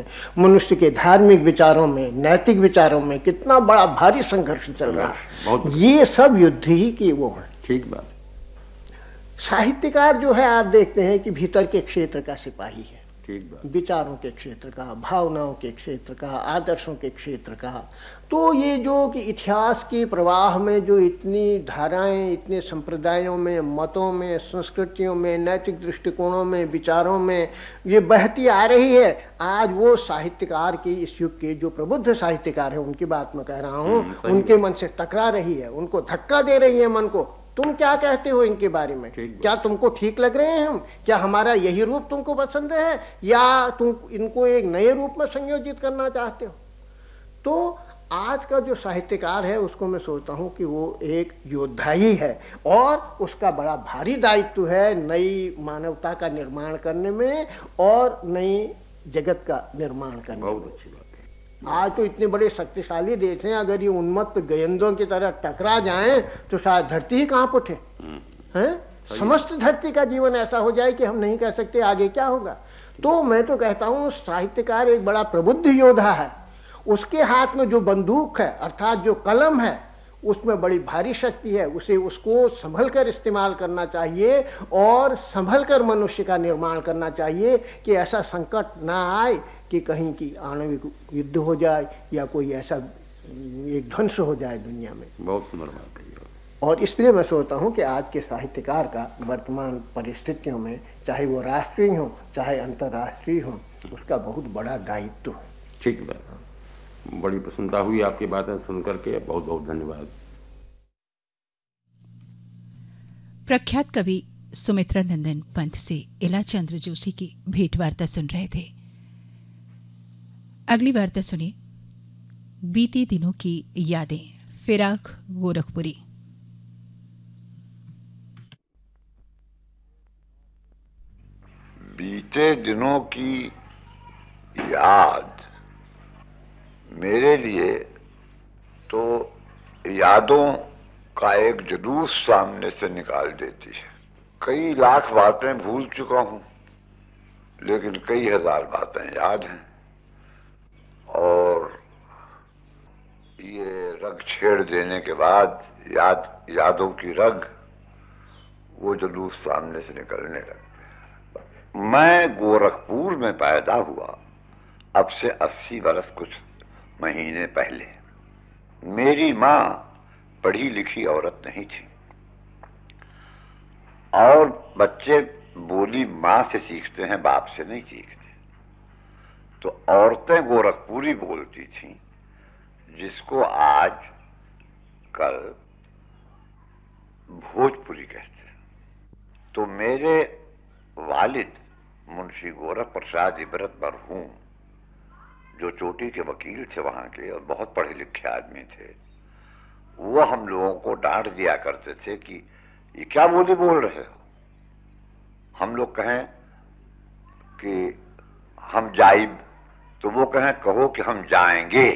मनुष्य के धार्मिक विचारों में, नैतिक विचारों में कितना बड़ा भारी संघर्ष चल रहा है। ये सब युद्ध ही की वो है। ठीक बात। साहित्यकार जो है आप देखते हैं कि भीतर के क्षेत्र का सिपाही है, ठीक बात। विचारों के क्षेत्र का, भावनाओं के क्षेत्र का, आदर्शों के क्षेत्र का। तो ये जो कि इतिहास के प्रवाह में जो इतनी धाराएं, इतने संप्रदायों में, मतों में, संस्कृतियों में, नैतिक दृष्टिकोणों में, विचारों में ये बहती आ रही है, आज वो साहित्यकार की, इस युग के जो प्रबुद्ध साहित्यकार है उनकी बात मैं कह रहा हूँ, उनके मन से टकरा रही है, उनको धक्का दे रही है मन को। तुम क्या कहते हो इनके बारे में? क्या तुमको ठीक लग रहे हैं हम? क्या हमारा यही रूप तुमको पसंद है, या तुम इनको एक नए रूप में संयोजित करना चाहते हो? तो आज का जो साहित्यकार है उसको मैं सोचता हूं कि वो एक योद्धा ही है, और उसका बड़ा भारी दायित्व है नई मानवता का निर्माण करने में और नई जगत का निर्माण करने में। बहुत अच्छी बात है। आज तो इतने बड़े शक्तिशाली देश हैं, अगर ये उन्मत्त गयंदों की तरह टकरा जाएं तो शायद धरती ही कांप उठे। हैं? समस्त धरती का जीवन ऐसा हो जाए कि हम नहीं कह सकते आगे क्या होगा। तो मैं तो कहता हूं साहित्यकार एक बड़ा प्रबुद्ध योद्धा है। उसके हाथ में जो बंदूक है अर्थात जो कलम है उसमें बड़ी भारी शक्ति है, उसको संभल कर इस्तेमाल करना चाहिए और संभल कर मनुष्य का निर्माण करना चाहिए कि ऐसा संकट ना आए कि कहीं की आणविक युद्ध हो जाए या कोई ऐसा एक ध्वंस हो जाए दुनिया में। बहुत सुंदर बात है। और इसलिए मैं सोचता हूं कि आज के साहित्यकार का वर्तमान परिस्थितियों में, चाहे वो राष्ट्रीय हो चाहे अंतर्राष्ट्रीय हो, उसका बहुत बड़ा दायित्व है। ठीक बात। बड़ी प्रसन्नता हुई आपकी बातें सुनकर के। बहुत बहुत धन्यवाद। प्रख्यात कवि सुमित्रा नंदन पंत से इला चंद्र जोशी की भेंट वार्ता सुन रहे थे। अगली वार्ता सुनिए, बीते दिनों की यादें, फिराक गोरखपुरी। बीते दिनों की याद मेरे लिए तो यादों का एक जुलूस सामने से निकाल देती है। कई लाख बातें भूल चुका हूं, लेकिन कई हजार बातें याद हैं। और ये रग छेड़ देने के बाद यादों की रग, वो जुलूस सामने से निकलने लगते। मैं गोरखपुर में पैदा हुआ अब से 80 बरस कुछ महीने पहले। मेरी माँ पढ़ी लिखी औरत नहीं थी, और बच्चे बोली माँ से सीखते हैं, बाप से नहीं सीखते। तो औरतें गोरखपुरी बोलती थीं, जिसको आज कल भोजपुरी कहते हैं। तो मेरे वालिद मुंशी गोरख प्रसाद इबरत मरहूम, जो चोटी के वकील थे वहां के और बहुत पढ़े लिखे आदमी थे, वो हम लोगों को डांट दिया करते थे कि ये क्या बोली बोल रहे हो। हम लोग कहें कि हम जाइब, तो वो कहें कहो कि हम जाएंगे।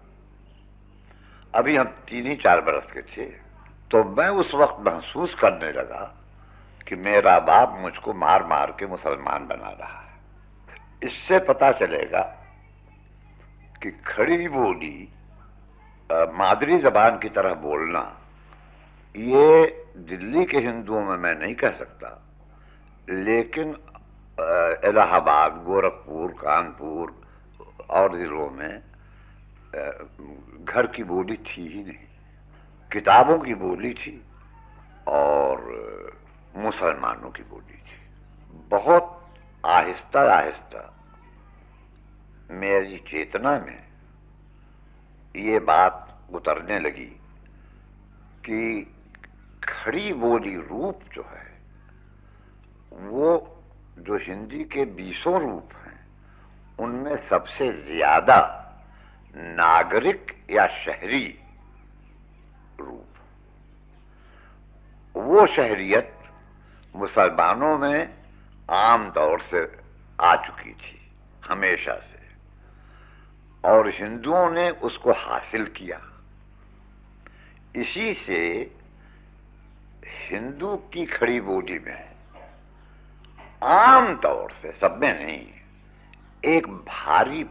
अभी हम 3-4 बरस के थे, तो मैं उस वक्त महसूस करने लगा कि मेरा बाप मुझको मार मार के मुसलमान बना रहा है। इससे पता चलेगा कि खड़ी बोली, मादरी जबान की तरह बोलना, ये दिल्ली के हिंदुओं में मैं नहीं कह सकता, लेकिन इलाहाबाद, गोरखपुर, कानपुर और जिलों में घर की बोली थी ही नहीं। किताबों की बोली थी और मुसलमानों की बोली थी। बहुत आहिस्ता आहिस्ता मेरी चेतना में ये बात उतरने लगी कि खड़ी बोली रूप जो है, वो जो हिंदी के 20 रूप हैं, उनमें सबसे ज्यादा नागरिक या शहरी रूप, वो शहरियत मुसलमानों में आम तौर से आ चुकी थी हमेशा से, और हिंदुओं ने उसको हासिल किया। इसी से हिंदू की खड़ी बोली में आम तौर से, सब में नहीं, एक भारी